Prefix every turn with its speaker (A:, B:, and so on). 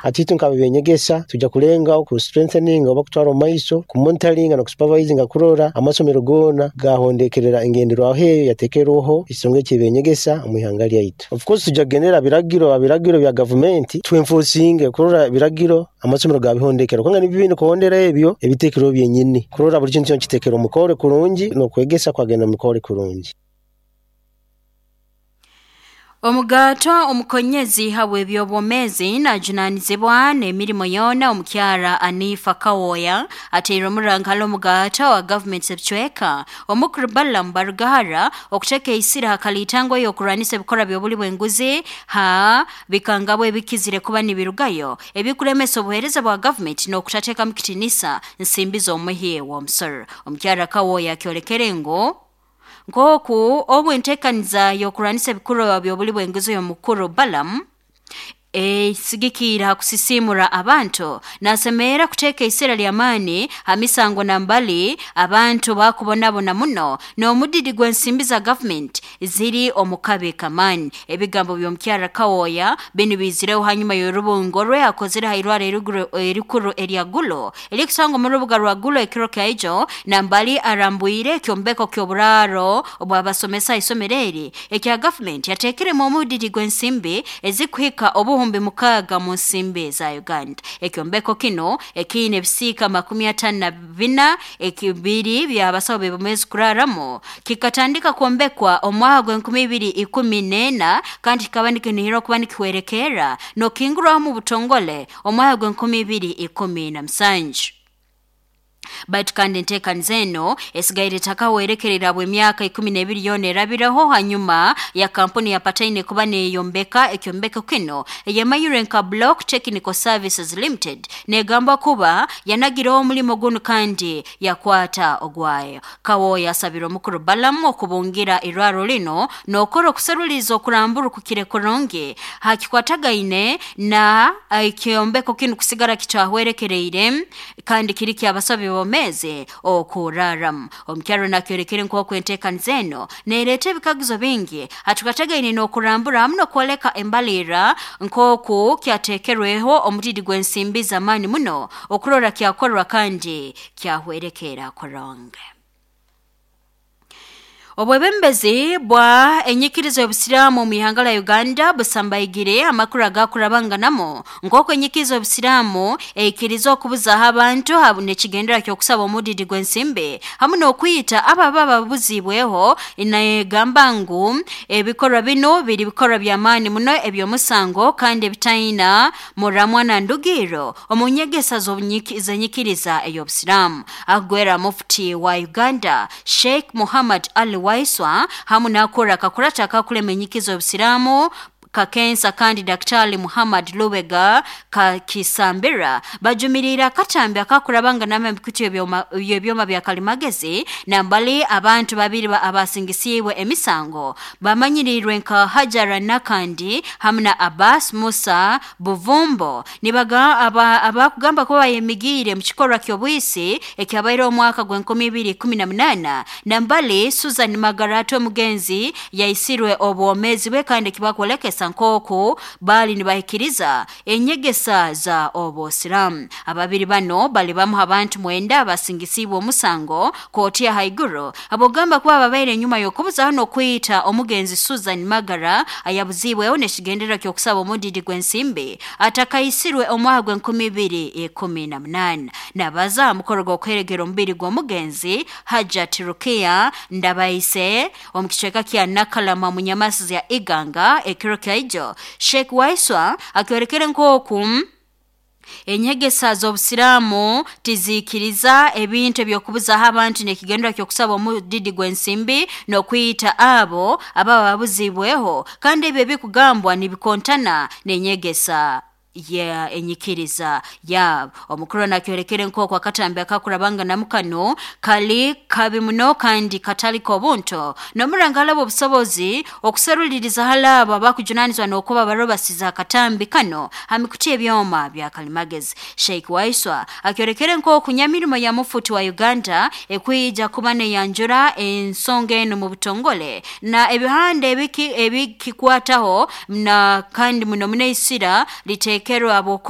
A: atitu nkabenyegesa tujja kulenga ku strengthening oba kutwara maiso ku monitoring no supervising akurora amasomero gona gahondekerera engendero aho yatekeroho isonge kibenyegesa mu ihanga yaitu. Of course tujja genera biragiro bya government to enforcing kurora biragiro amasomero gabihondekera kwanga nibibine kuhondera ebyo ebitekero byenyini kurora buri kintu kitekero mukore kurungi no kwegesa kwagenda mukore kurungi.
B: Omugato omukonyezi hawe byobomezi na junanizibwa n'emirimo yona omukyara Anifa Kawoya atero murangalo omugato wa government sebchweka omukuru Balaam Barugahara okuteka isira hakalitango yokuranisa bikora byobuli bwenguzi ha bikangabwe bikizire kuba nibirugayo ebikulemesa obuhereza bwa government n'okutateka mukitinisa nsimbizo omuhiye wa msir. Omukyara Kawoya kyolekerengo ngoku obwentekaniza yokuranisa bikuro byobuli bwenguzo yomukuru Balaam sigikira kusisimura abantu nasemera kuteka isera lyamani hamisango nambali abantu bakubonabona muno no mudidi gwensimbi za government ziri omukabe kamani ebigambo by'omukyara Kawoya beni bizire hanyuma yorubungo rwe akozera hairwara erikuru eryagulo elikisango mu rubuga rwa gulo ekiro kaijo nambali arambuire kyombeko kyoburaro obwabasomesa isomereri ekya government yatekere mu mudidi gwensimbi ezikuhika obuhumbi mukaga mu nsimbi za Uganda. Ekyombeko kino ekine bisika 54 ekibiri byabasawo bebomezi kuraramo kikatandika kuombekwa omwago 2014 kandi kabandike nihiro kubandike werekera no kingura mu butongole omwago 2017. But kandi ntekanzeno esigaire takawerekerera bwe myaka 12 yone rabiraho hanyuma ya kampuni ya Pataine kuba ne yombeka ekyombeko kino Yamayurenka Block Technical Services Limited negamba kuba yanagira omulimo gunu kandi yakwata ogwayo. Kawoya sabiro mukuru Balaam okubungira irwaro lino nokoro kuserulizo kuramburu kukire koronge hakikwatagaine na ekyombeko kino kusigara kitahwerekereire kandi kiriki abasabe bomeze okuraram. Omukyaro nakyorekere nko kwentekanzeno nerete bikagizo bingi atukatagaine no kurambura amno koleka embalira nkoku kyatekerweho omutidi gwensimbi zamani muno okurora kyakorwa kandi kyahwerekera koronge. Obwebembezi bwa enyikirizo y'obusiramu mu ihanga la Uganda busambayigire amakuru agakurabanganamo ngoko enyikirizo y'obusiramu ekirizo okubuza abantu habune kigendera kyokusaba omudidi gwensimbe hamu n'okuyita ababa buzibweho inayegamba ngu ebikorwa bino biri bikorwa by'amaani muno ebyomusango kandi ebitayina muramwa na ndugiro omunyegesa z'enyikiriza ey'obusiramu agwera mufti wa Uganda Sheikh Muhammad Ali Waiswa hamu nakora kakurata kakulemenyikizo y'obusiramu kakensa kandi Daktari Muhammad Lubega kakisambira bajumirira katambi akakurabanga namwe bikuti ebyoma bya kalimagezi nambali abantu babiri abasingisiwe emisango bamanyirirwe nka Hajara Nakandi hamna Abbas Musa Buvumbo nibaga abakugamba ko bayemigire mu kikorwa ky'obwisi ekyabairo omwaka gwa 2018 nambali Susan Magarato mugenzi yaisirwe obwomezi we kandi kibakolekesa nkoko bali nibahikiriza enyegesa za obosiram. Ababiri bano bali bamu abantu mwenda basingisibwa omusango koti ya haiguru abogamba kuba babaire nyuma yokubuza hano kuyita omugenzi Susan Magara ayabuzibwe one kigendera kyokusaba omudidi gwensimbi atakayisirwe omwagwe 2018 nabaza mukorogo kweregera ombiri gw'omugenzi Hajat Rukia ndabayise omukicheka kya Nakalama munyamasi ya Iganga ekiro kaijo Sheikh Waiswa akyorekere nkoku enyegesa z'obusiramu tizikiriza ebintu ebyokubuza abantu nekigendera kyokusaba omudidi gwensimbi n'okuyita abo ababuzibweho kandi ebyo bikugambwa nibikontana n'enyegesa enyikiriza ya omukuru nakyorekere nkoko akatambi akakurabanga namukano kali kabi muno kandi katali kobunto nomurangala obusobozi okuseruliriza halaba bakujunanizwa n'okuba barobasiza akatambi kano hamikuti ebyoma bya kalimagezi. Sheikh Waiswa akyorekere nkoko nyamirimo ya mufuti wa Uganda ekwija kubane yanjura ensonga eno mu butongole na ebihande ebikikwataho na kandi muno muneisira litekerwa abo